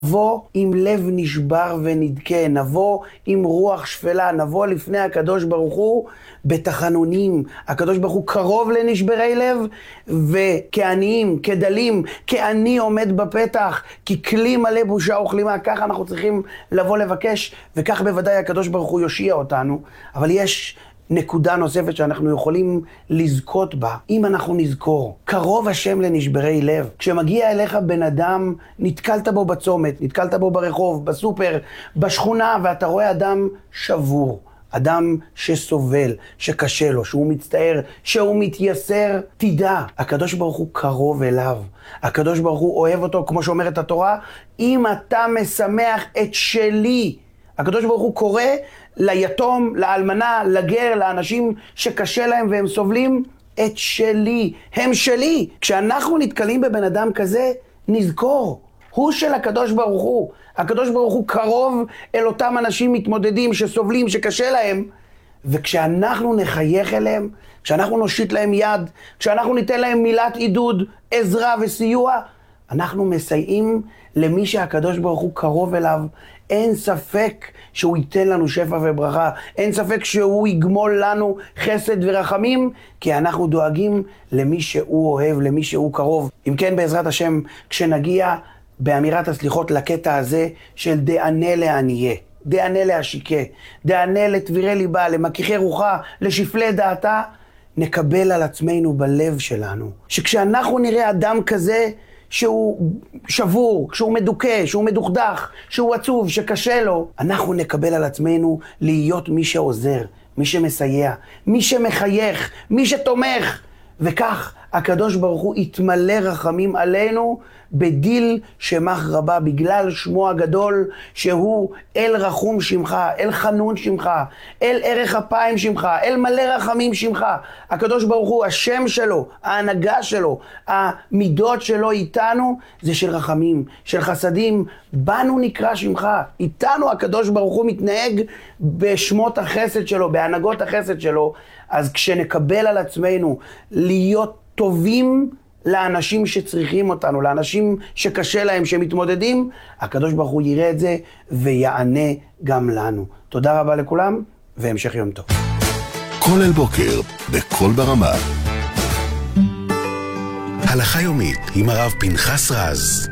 נבוא עם לב נשבר ונדכה, נבוא עם רוח שפלה, נבוא לפני הקדוש ברוך הוא בתחנונים. הקדוש ברוך הוא קרוב לנשברי לב, וכעניים, כדלים, כעני עומד בפתח, כי כלי מלא בושה וכלימה. ככה אנחנו צריכים לבוא לבקש, וכך בוודאי הקדוש ברוך הוא יושיע אותנו. אבל יש נקודה נוספת שאנחנו יכולים לזכות בה, אם אנחנו נזכור. קרוב השם לנשברי לב. כשמגיע אליך בן אדם, נתקלת בו בצומת, נתקלת בו ברחוב, בסופר, בשכונה, ואתה רואה אדם שבור, אדם שסובל, שקשה לו, שהוא מצטער, שהוא מתייסר, תדע, הקדוש ברוך הוא קרוב אליו. הקדוש ברוך הוא אוהב אותו, כמו שאומרת התורה, אם אתה משמח את שלי. הקדוש ברוך הוא קורא ליתום, לאלמנה, לגר, לאנשים שקשה להם והם סובלים, את שלי, הם שלי. כשאנחנו נתקלים בבן אדם כזה, נזכור, הוא של הקדוש ברוך הוא. הקדוש ברוך הוא קרוב אל אותם אנשים מתמודדים שסובלים, שקשה להם, וכשאנחנו נחייך אליהם, כשאנחנו נושיט להם יד, כשאנחנו ניתן להם מילת עידוד, עזרה וסיוע, אנחנו מסייעים למי שהקדוש ברוך הוא קרוב אליו. אין ספק שהוא ייתן לנו שפע וברכה, אין ספק שהוא יגמול לנו חסד ורחמים, כי אנחנו דואגים למי שהוא אוהב, למי שהוא קרוב. אם כן, בעזרת השם, כשנגיע באמירת הסליחות לקטע הזה של דענה לעניה, דענה להשיקה, דענה לתבירי ליבה, למכיחי רוחה, לשפלי דעתה, נקבל על עצמנו בלב שלנו, שכשאנחנו נראה אדם כזה שהוא שבור, שהוא מדוכא, שהוא מדוכדך, שהוא עצוב, שקשה לו, אנחנו נקבל על עצמנו להיות מי שעוזר, מי שמסייע, מי שמחייך, מי שתומך. וכך הקדוש ברוך הוא יתמלא רחמים עלינו בדיל שמח רבה, בגלל שמו הגדול שהוא אל רחום שמך, אל חנון שמך, אל ערך אפיים שמך, אל מלא רחמים שמך. הקדוש ברוך הוא, השם שלו, ההנהגה שלו, המידות שלו איתנו זה של רחמים, של חסדים. בנו נקרא שמך, איתנו הקדוש ברוך הוא מתנהג בשמות החסד שלו, בהנהגות החסד שלו. אז כשנקבל על עצמנו להיות טובים לאנשים שצריכים אותנו, לאנשים שקשה להם, שמתמודדים, הקדוש ברוך הוא יראה את זה ויענה גם לנו. תודה רבה לכולם, והמשך יום טוב. כל אל בוקר, בכל ברמה. הלכה יומית עם הרב פנחס רז.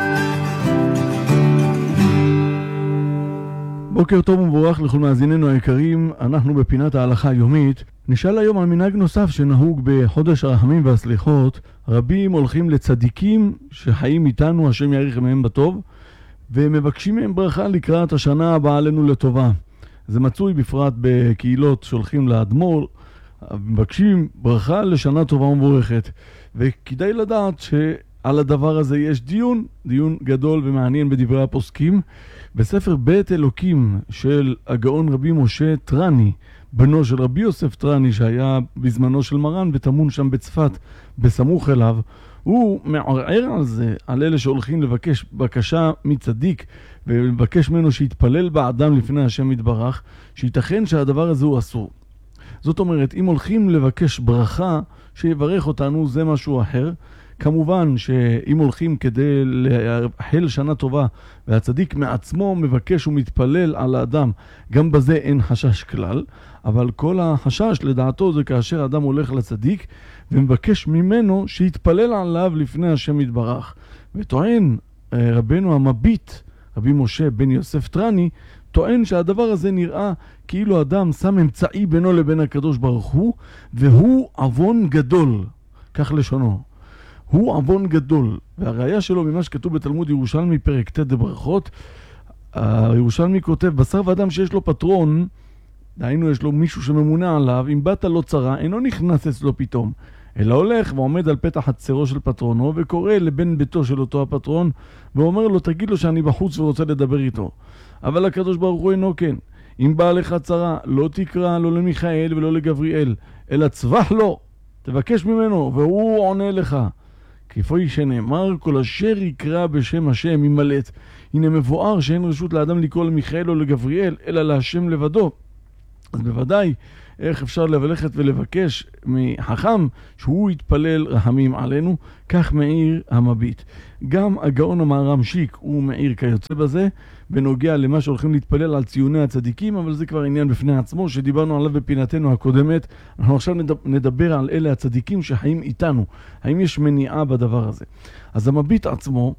בוקר טוב ומבורך לכל מאזיננו היקרים. אנחנו בפינת ההלכה היומית. נשאל היום על מנהג נוסף שנהוג בחודש הרחמים והסליחות. רבים הולכים לצדיקים שחיים איתנו, השם יאריך מהם בטוב, ומבקשים מהם ברכה לקראת השנה הבאה עלינו לטובה. זה מצוי בפרט בקהילות שהולכים לאדמו"ר, מבקשים ברכה לשנה טובה ומבורכת. וכדאי לדעת שעל הדבר הזה יש דיון גדול ומעניין בדברי הפוסקים. בספר בית אלוקים של הגאון רבי משה טרני, בנו של רבי יוסף טרני, שהיה בזמנו של מרן וטמון שם בצפת בסמוך אליו, הוא מערער על זה, על אלה שהולכים לבקש בקשה מצדיק ולבקש ממנו שיתפלל באדם לפני השם יתברך, שייתכן שהדבר הזה הוא אסור. זאת אומרת, אם הולכים לבקש ברכה שיברך אותנו, זה משהו אחר. כמובן שאם הולכים כדי לאחל שנה טובה והצדיק מעצמו מבקש ומתפלל על האדם, גם בזה אין חשש כלל. אבל כל החשש לדעתו זה כאשר האדם הולך לצדיק ומבקש ממנו שיתפלל עליו לפני השם יתברך. וטוען רבנו המביט, רבי משה בן יוסף טרני, טוען שהדבר הזה נראה כאילו אדם שם אמצעי בינו לבין הקדוש ברוך הוא, והוא עוון גדול, כך לשונו. הוא עוון גדול, והראיה שלו ממה שכתוב בתלמוד ירושלמי פרק ט' בברכות, הירושלמי כותב, בשר ואדם שיש לו פטרון, דהיינו יש לו מישהו שממונה עליו, אם באת לא צרה, אינו נכנס אצלו פתאום, אלא הולך ועומד על פתח חצרו של פטרונו, וקורא לבן ביתו של אותו הפטרון, ואומר לו, תגיד לו שאני בחוץ ורוצה לדבר איתו. אבל הקדוש ברוך הוא אינו כן. אם בא לך צרה, לא תקרא לא למיכאל ולא לגבריאל, אלא צבח לו, תבקש ממנו, והוא עונה לך. כפי שנאמר, כל אשר יקרא בשם השם ימלט. הנה מבואר שאין רשות לאדם לקרוא למיכאל או לגבריאל, אלא להשם לבדו. אז בוודאי, איך אפשר ללכת ולבקש מחכם שהוא יתפלל רחמים עלינו, כך מעיר המביט. גם הגאון המהר"ם שיק הוא מעיר כיוצא בזה, בנוגע למה שהולכים להתפלל על ציוני הצדיקים, אבל זה כבר עניין בפני עצמו, שדיברנו עליו בפינתנו הקודמת. אנחנו עכשיו נדבר על אלה הצדיקים שחיים איתנו. האם יש מניעה בדבר הזה? אז המביט עצמו,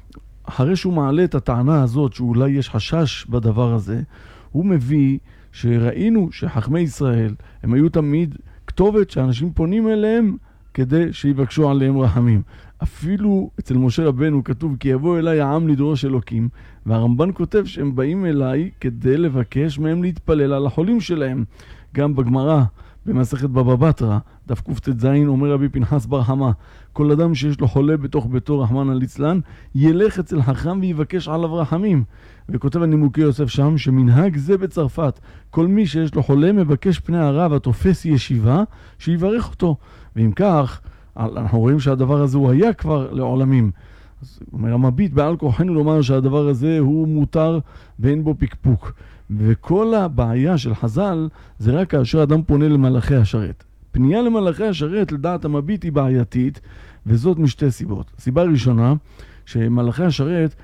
אחרי שהוא מעלה את הטענה הזאת, שאולי יש חשש בדבר הזה, הוא מביא שראינו שחכמי ישראל הם היו תמיד כתובת שאנשים פונים אליהם כדי שיבקשו עליהם רחמים. אפילו אצל משה רבנו כתוב כי יבוא אליי העם לדרוש אלוקים, והרמב"ן כותב שהם באים אליי כדי לבקש מהם להתפלל על החולים שלהם. גם בגמרא במסכת בבא בתרא דף קט"ז אומר רבי פנחס בר חמא, כל אדם שיש לו חולה בתוך ביתו רחמנא ליצלן ילך אצל חכם ויבקש עליו רחמים. וכותב הנימוקי יוסף שם שמנהג זה בצרפת, כל מי שיש לו חולה מבקש פני הרב התופס ישיבה שיברך אותו. ואם כך אנחנו רואים שהדבר הזה הוא היה כבר לעולמים. אז אומר המביט בעל כוחנו לומר שהדבר הזה הוא מותר ואין בו פקפוק. וכל הבעיה של חז"ל זה רק כאשר אדם פונה למלאכי השרת. פנייה למלאכי השרת לדעת המביט היא בעייתית, וזאת משתי סיבות. סיבה ראשונה, שמלאכי השרת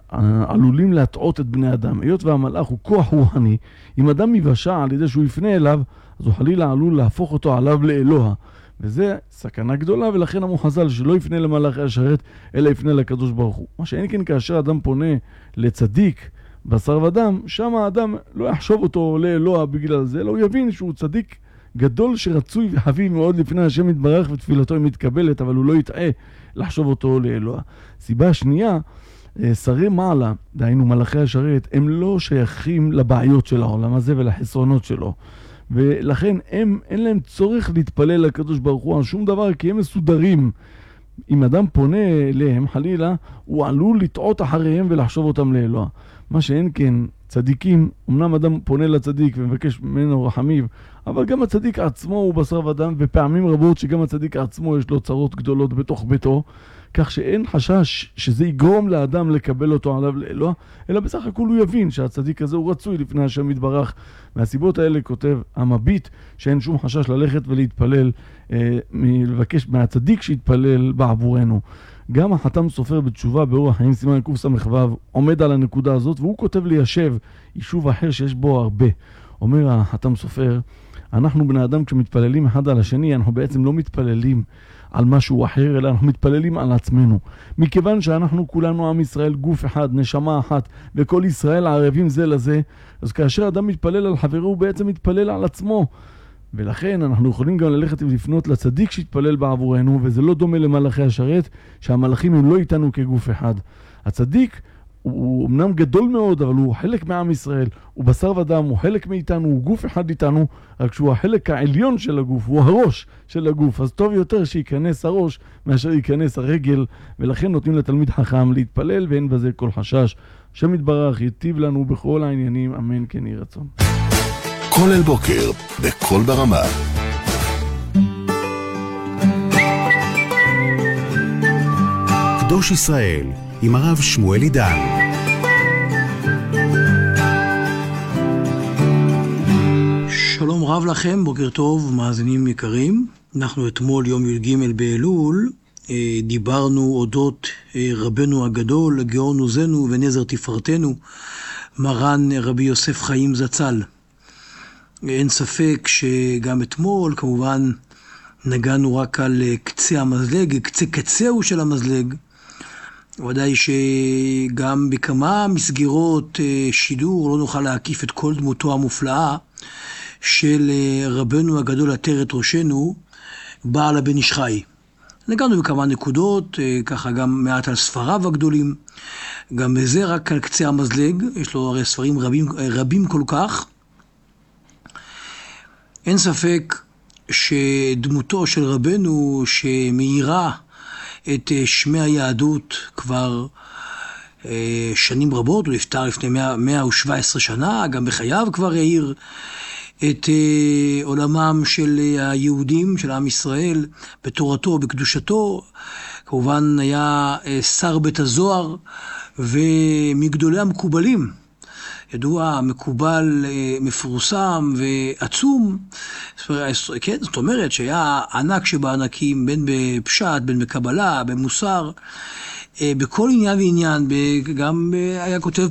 עלולים להטעות את בני אדם. היות והמלאך הוא כוח רוחני, אם אדם מבשע על ידי שהוא יפנה אליו, אז הוא חלילה עלול להפוך אותו עליו לאלוה. וזה סכנה גדולה, ולכן אמרו חז"ל שלא יפנה למלאכי השרת, אלא יפנה לקדוש ברוך הוא. מה שאין כן כאשר אדם פונה לצדיק, בשר ודם, שם האדם לא יחשוב אותו לאלוה בגלל זה, אלא הוא יבין שהוא צדיק גדול שרצוי וחביב מאוד לפני השם יתברך ותפילתו היא מתקבלת, אבל הוא לא יטעה לחשוב אותו לאלוה. סיבה שנייה, שרי מעלה, דהיינו מלאכי השרת, הם לא שייכים לבעיות של העולם הזה ולחסרונות שלו. ולכן אין להם צורך להתפלל לקדוש ברוך הוא על שום דבר, כי הם מסודרים. אם אדם פונה אליהם, חלילה, הוא עלול לטעות אחריהם ולחשוב אותם לאלוה. מה שאין כן, צדיקים, אמנם אדם פונה לצדיק ומבקש ממנו רחמיו, אבל גם הצדיק עצמו הוא בשר ודם, ופעמים רבות שגם הצדיק עצמו יש לו צרות גדולות בתוך ביתו, כך שאין חשש שזה יגרום לאדם לקבל אותו עליו לאלוה, אלא בסך הכל הוא יבין שהצדיק הזה הוא רצוי לפני השם יתברך. מהסיבות האלה כותב המביט שאין שום חשש ללכת ולהתפלל, לבקש מהצדיק שיתפלל בעבורנו. גם החתם סופר בתשובה באור החיים סימן קס"ו עומד על הנקודה הזאת, והוא כותב ליישב יישוב אחר שיש בו הרבה. אומר החתם סופר, אנחנו בני אדם כשמתפללים אחד על השני, אנחנו בעצם לא מתפללים על משהו אחר, אלא אנחנו מתפללים על עצמנו. מכיוון שאנחנו כולנו עם ישראל, גוף אחד, נשמה אחת, וכל ישראל ערבים זה לזה, אז כאשר אדם מתפלל על חברו, הוא בעצם מתפלל על עצמו. ולכן אנחנו יכולים גם ללכת ולפנות לצדיק שיתפלל בעבורנו, וזה לא דומה למלאכי השרת, שהמלאכים הם לא איתנו כגוף אחד. הצדיק הוא אמנם גדול מאוד, אבל הוא חלק מעם ישראל, הוא בשר ודם, הוא חלק מאיתנו, הוא גוף אחד איתנו, רק שהוא החלק העליון של הגוף, הוא הראש של הגוף, אז טוב יותר שיכנס הראש מאשר ייכנס הרגל, ולכן נותנים לתלמיד חכם להתפלל, ואין בזה כל חשש. השם יתברך ייטיב לנו בכל העניינים, אמן כן יהי רצון. כל אל בוקר, בכל ברמה. קדוש ישראל, עם הרב שמואל עידן. שלום רב לכם, בוקר טוב, מאזינים יקרים. אנחנו אתמול יום י"ג באלול, דיברנו אודות רבנו הגדול, גאון עוזנו ונזר תפארתנו, מרן רבי יוסף חיים זצ"ל. אין ספק שגם אתמול כמובן נגענו רק על קצה המזלג, קצהו של המזלג. ודאי שגם בכמה מסגרות שידור לא נוכל להקיף את כל דמותו המופלאה של רבנו הגדול עטרת ראשנו, בעל הבן איש חי. נגענו בכמה נקודות, ככה גם מעט על ספריו הגדולים, גם בזה רק על קצה המזלג, יש לו הרי ספרים רבים כל כך. אין ספק שדמותו של רבנו שמאירה את שמי היהדות כבר שנים רבות, הוא נפטר לפני 117 שנה, גם בחייו כבר העיר את עולמם של היהודים, של עם ישראל, בתורתו, בקדושתו. כמובן היה שר בית הזוהר, ומגדולי המקובלים ידוע, מקובל, מפורסם ועצום. כן, זאת אומרת שהיה ענק שבענקים, בין בפשט, בין בקבלה, במוסר, בכל עניין ועניין, גם היה כותב